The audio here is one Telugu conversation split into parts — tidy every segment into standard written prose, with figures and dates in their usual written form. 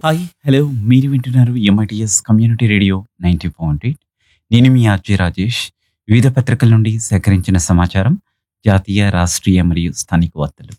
హాయ్! హలో! మీరు వింటున్నారు ఎంఐటీఎస్ కమ్యూనిటీ రేడియో 90.8. నేను మీ ఆర్‌జే రాజేష్. వివిధ పత్రికల నుండి సేకరించిన సమాచారం, జాతీయ, రాష్ట్రీయ మరియు స్థానిక వార్తలు.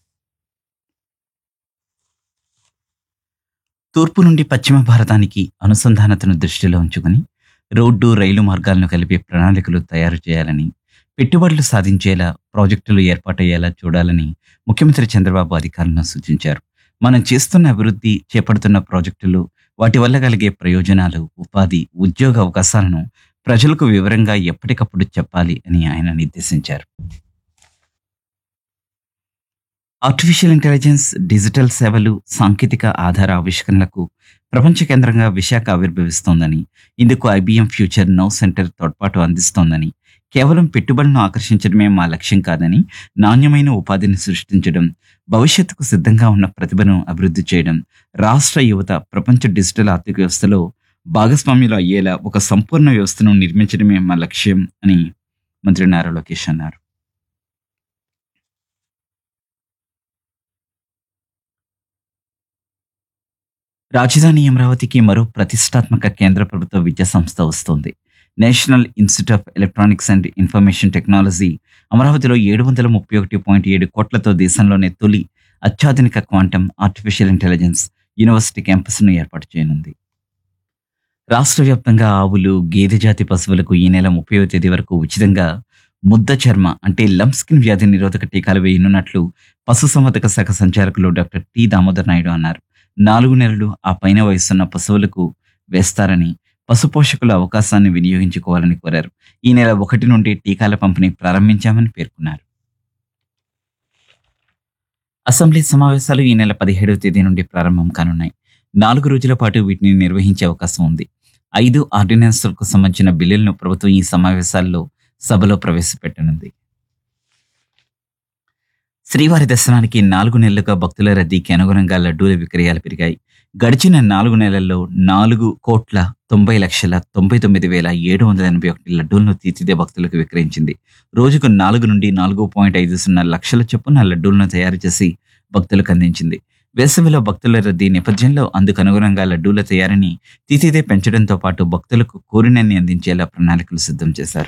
తూర్పు నుండి పశ్చిమ భారతానికి అనుసంధానతను దృష్టిలో ఉంచుకుని, రోడ్డు, రైలు మార్గాలను కలిపే ప్రణాళికలు తయారు చేయాలని, పెట్టుబడులు సాధించేలా ప్రాజెక్టులు ఏర్పాటయ్యేలా చూడాలని ముఖ్యమంత్రి చంద్రబాబు అధికారులను సూచించారు. మనం చేస్తున్న అభివృద్ధి, చేపడుతున్న ప్రాజెక్టులు, వాటి వల్ల కలిగే ప్రయోజనాలు, ఉపాధి, ఉద్యోగ అవకాశాలను ప్రజలకు వివరంగా ఎప్పటికప్పుడు చెప్పాలి అని ఆయన నిర్దేశించారు. ఆర్టిఫిషియల్ ఇంటెలిజెన్స్, డిజిటల్ సేవలు, సాంకేతిక ఆధార ఆవిష్కరణలకు ప్రపంచ కేంద్రంగా విశాఖ ఆవిర్భవిస్తోందని, ఇందుకు ఐబీఎం ఫ్యూచర్ నౌ సెంటర్ తోడ్పాటు అందిస్తోందని, కేవలం పెట్టుబడులను ఆకర్షించడమే మా లక్ష్యం కాదని, నాణ్యమైన ఉపాధిని సృష్టించడం, భవిష్యత్తుకు సిద్ధంగా ఉన్న ప్రతిభను అభివృద్ధి చేయడం, రాష్ట్ర యువత ప్రపంచ డిజిటల్ ఆర్థిక వ్యవస్థలో భాగస్వామ్యులు అయ్యేలా ఒక సంపూర్ణ వ్యవస్థను నిర్మించడమే మా లక్ష్యం అని మంత్రి నారా లోకేష్ అన్నారు. రాజధాని అమరావతికి మరో ప్రతిష్టాత్మక కేంద్ర ప్రభుత్వ విద్యా సంస్థ వస్తోంది. National institute of electronics and information technology అమరావతిలో 731.7 కోట్లతో దేశంలోనే తొలి అత్యాధునిక క్వాంటం ఆర్టిఫిషియల్ ఇంటెలిజెన్స్ యూనివర్సిటీ క్యాంపస్ను ఏర్పాటు చేయనుంది. రాష్ట్ర వ్యాప్తంగా ఆవులు, గేదె జాతి పశువులకు ఈ నెల 30వ తేదీ వరకు ఉచితంగా ముద్ద చర్మ అంటే లంప్స్కిన్ వ్యాధి నిరోధక టీకాలు వేయనున్నట్లు పశుసంవర్ధక శాఖ సంచాలకులు డాక్టర్ టి దామోదర్ నాయుడు అన్నారు. 4 నెలలు ఆ పైన వయసున్న పశువులకు వేస్తారని, పశుపోషకుల అవకాశాన్ని వినియోగించుకోవాలని కోరారు. ఈ నెల 1 నుండి టీకాల పంపిణీ ప్రారంభించామని పేర్కొన్నారు. అసెంబ్లీ సమావేశాలు ఈ నెల 17వ తేదీ నుండి ప్రారంభం కానున్నాయి. 4 రోజుల పాటు వీటిని నిర్వహించే అవకాశం ఉంది. 5 ఆర్డినెన్స్లకు సంబంధించిన బిల్లులను ప్రభుత్వం ఈ సమావేశాల్లో సభలో ప్రవేశపెట్టనుంది. శ్రీవారి దర్శనానికి 4 నెలలుగా భక్తుల రద్దీకి అనుగుణంగా లడ్డూల విక్రయాలు పెరిగాయి. గడిచిన 4 నెలల్లో 4,90,99,781 లడ్డూలను తీర్చిదే భక్తులకు విక్రయించింది. రోజుకు 4 నుండి 4.50 లక్షల చొప్పున లడ్డూలను తయారు చేసి భక్తులకు అందించింది. వేసవిలో భక్తుల రద్దీ నేపథ్యంలో అందుకు అనుగుణంగా లడ్డూల తయారీని తీర్చిదే పెంచడంతో పాటు భక్తులకు కోరినన్ని అందించేలా ప్రణాళికలు సిద్ధం చేశారు.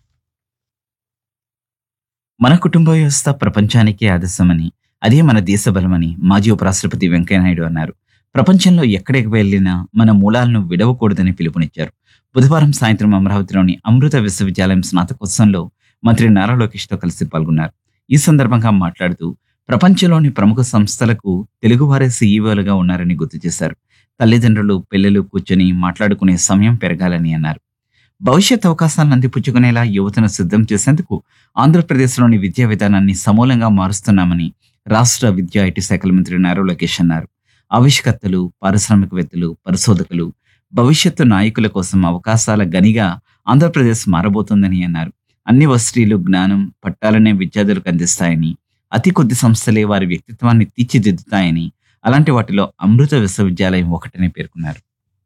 మన కుటుంబ వ్యవస్థ ప్రపంచానికే ఆదర్శమని, అదే మన దేశ బలమని మాజీ ఉపరాష్ట్రపతి వెంకయ్యనాయుడు అన్నారు. ప్రపంచంలో ఎక్కడికి వెళ్ళినా మన మూలాలను విడవకూడదని పిలుపునిచ్చారు. బుధవారం సాయంత్రం అమరావతిలోని అమృత విశ్వవిద్యాలయం స్నాతకోత్సవంలో మంత్రి నారా లోకేష్తో కలిసి పాల్గొన్నారు. ఈ సందర్భంగా మాట్లాడుతూ ప్రపంచంలోని ప్రముఖ సంస్థలకు తెలుగువారే సీఈఓలుగా ఉన్నారని గుర్తు చేశారు. తల్లిదండ్రులు, పిల్లలు కూర్చొని మాట్లాడుకునే సమయం పెరగాలని అన్నారు. భవిష్యత్ అవకాశాలను అందిపుచ్చుకునేలా యువతను సిద్ధం చేసేందుకు ఆంధ్రప్రదేశ్లోని విద్యా విధానాన్ని సమూలంగా మారుస్తున్నామని రాష్ట్ర విద్యా ఐటీ శాఖల మంత్రి నారా లోకేష్ అన్నారు. ఆవిష్కర్తలు, పారిశ్రామికవేత్తలు, పరిశోధకులు, భవిష్యత్తు నాయకుల కోసం అవకాశాల గనిగా ఆంధ్రప్రదేశ్ మారబోతోందని అన్నారు. అన్ని వర్సిటీలు జ్ఞానం, పట్టాలనే విద్యార్థులకు అందిస్తాయని, అతి కొద్ది సంస్థలే వారి వ్యక్తిత్వాన్ని తీర్చిదిద్దుతాయని, అలాంటి వాటిలో అమృత విశ్వవిద్యాలయం ఒకటని పేర్కొన్నారు.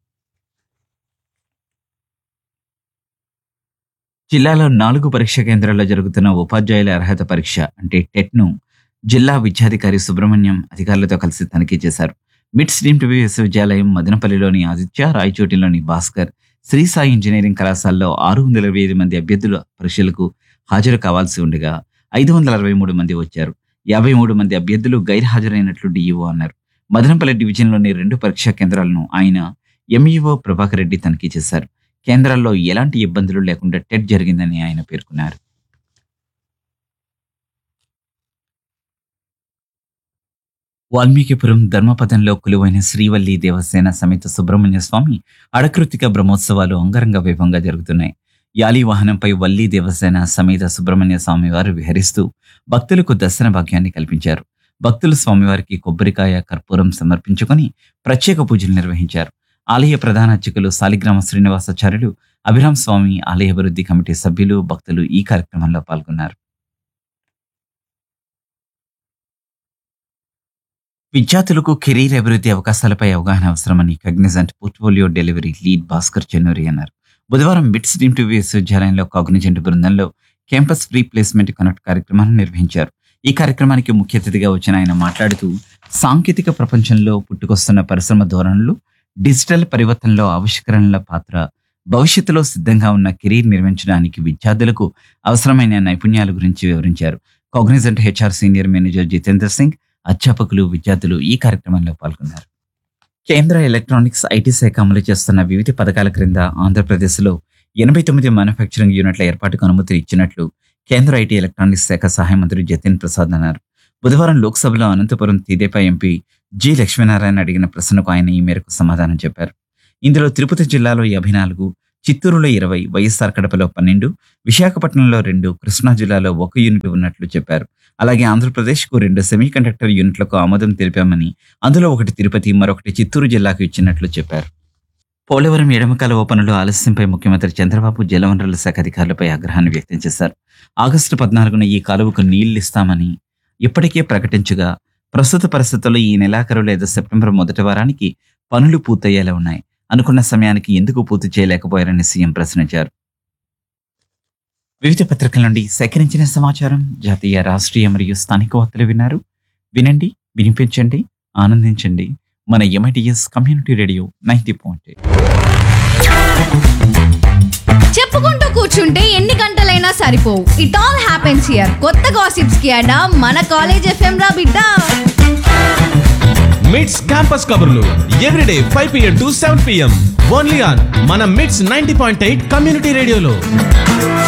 జిల్లాలో 4 పరీక్షా కేంద్రాల్లో జరుగుతున్న ఉపాధ్యాయుల అర్హత పరీక్ష అంటే టెట్‌ను జిల్లా విద్యాధికారి సుబ్రహ్మణ్యం అధికారులతో కలిసి తనిఖీ చేశారు. మిట్స్ డీమ్డ్ టు బి విశ్వవిద్యాలయం, మదనపల్లిలోని ఆదిత్య, రాయచోటిలోని భాస్కర్, శ్రీ సాయి ఇంజనీరింగ్ కళాశాలలో 625 మంది అభ్యర్థుల పరీక్షలకు హాజరు కావాల్సి ఉండగా 563 మంది వచ్చారు. 53 మంది అభ్యర్థులు గైర్హాజరైనట్లు డీఈఓ అన్నారు. మదనపల్లి డివిజన్లోని 2 పరీక్షా కేంద్రాలను ఆయన ఎంఈఓ ప్రభాకర్ రెడ్డి తనిఖీ చేశారు. కేంద్రాల్లో ఎలాంటి ఇబ్బందులు లేకుండా టెట్ జరిగిందని ఆయన పేర్కొన్నారు. వాల్మీకిపురం ధర్మపదంలో కొలువైన శ్రీవల్లి దేవసేన సమేత సుబ్రహ్మణ్య స్వామి అడకృతిక బ్రహ్మోత్సవాలు అంగరంగ వైభవంగా జరుగుతున్నాయి. యాలి వాహనంపై వల్లి దేవసేన సమేత సుబ్రహ్మణ్య స్వామి వారు విహరిస్తూ భక్తులకు దర్శన భాగ్యాన్ని కల్పించారు. భక్తులు స్వామివారికి కొబ్బరికాయ, కర్పూరం సమర్పించుకొని ప్రత్యేక పూజలు నిర్వహించారు. ఆలయ ప్రధాన అర్చకులు సాలిగ్రామ శ్రీనివాసాచార్యులు, అభిరామ్ స్వామి ఆలయ అభివృద్ధి కమిటీ సభ్యులు, భక్తులు ఈ కార్యక్రమంలో పాల్గొన్నారు. విద్యార్థులకు కెరీర్ అభివృద్ధి అవకాశాలపై అవగాహన అవసరమని కగ్నిజెంట్ portfolio delivery lead Bhaskar Chennuri అన్నారు. బుధవారం మిట్స్ డీమ్డ్ టు బి విశ్వవిద్యాలయంలో కాగ్నిజెంట్ బృందంలో క్యాంపస్ ఫ్రీ ప్లేస్మెంట్ కనెక్ట్ కార్యక్రమాన్ని నిర్వహించారు. ఈ కార్యక్రమానికి ముఖ్య అతిథిగా వచ్చిన ఆయన మాట్లాడుతూ సాంకేతిక ప్రపంచంలో పుట్టుకొస్తున్న పరిశ్రమ ధోరణులు, డిజిటల్ పరివర్తనలో ఆవిష్కరణల పాత్ర, భవిష్యత్తులో సిద్ధంగా ఉన్న కెరీర్ నిర్మించడానికి విద్యార్థులకు అవసరమైన నైపుణ్యాల గురించి వివరించారు. Cognizant HR senior manager Jitendra Singh, అధ్యాపకులు, విద్యార్థులు ఈ కార్యక్రమంలో పాల్గొన్నారు. కేంద్ర ఎలక్ట్రానిక్స్ ఐటీ శాఖ అమలు చేస్తున్న వివిధ పథకాల క్రింద ఆంధ్రప్రదేశ్లో 89 మ్యానుఫ్యాక్చరింగ్ యూనిట్ల ఏర్పాటుకు అనుమతి ఇచ్చినట్లు కేంద్ర ఐటీ ఎలక్ట్రానిక్స్ శాఖ సహాయ మంత్రి జతిన్ ప్రసాద్ అన్నారు. బుధవారం లోక్సభలో అనంతపురం తెదేపా ఎంపీ జి లక్ష్మీనారాయణ అడిగిన ప్రశ్నకు ఆయన ఈ మేరకు సమాధానం చెప్పారు. ఇందులో తిరుపతి జిల్లాలో 54, చిత్తూరులో 20, వైఎస్ఆర్ కడపలో 12, విశాఖపట్నంలో 2, కృష్ణా జిల్లాలో 1 యూనిట్ ఉన్నట్లు చెప్పారు. అలాగే ఆంధ్రప్రదేశ్కు 2 సెమీకండక్టర్ యూనిట్లకు ఆమోదం తెలిపామని, అందులో ఒకటి తిరుపతి, మరొకటి చిత్తూరు జిల్లాకు ఇచ్చినట్లు చెప్పారు. పోలవరం ఎడమకాలువ పనుల ఆలస్యంపై ముఖ్యమంత్రి చంద్రబాబు జలవనరుల శాఖ అధికారులపై ఆగ్రహాన్ని వ్యక్తం చేశారు. ఆగస్టు 14న ఈ కాలువకు నీళ్లిస్తామని ఇప్పటికే ప్రకటించగా, ప్రస్తుత పరిస్థితుల్లో ఈ నెలాఖరు లేదా సెప్టెంబర్ మొదటి వారానికి పనులు పూర్తయ్యేలా ఉన్నాయి. అనుకున్న సమయానికి ఎందుకు పూర్తి చేయలేకపోయారని సీఎం ప్రశ్నించారు. వివిధ పత్రికల నుండి సేకరించిన సమాచారం, జాతీయ, రాష్ట్రీయ మరియు స్థానిక వార్తలు విన్నారు. వినండి, వినిపించండి, ఆనందించండి. మన ఎంఐటిఎస్ కమ్యూనిటీ రేడియో 90.8. చెప్పుకుంటూ కూర్చుంటే ఎన్ని గంటలైనా సరిపోవు. It all happens here. కొత్త గాసిప్స్ కి అడా మన కాలేజ్ ఎఫ్ఎం రా బిడ్డ. మిడ్స్ క్యాంపస్ కబుర్లు everyday 5 PM to 7 PM only on మన మిడ్స్ 90.8 కమ్యూనిటీ రేడియోలో.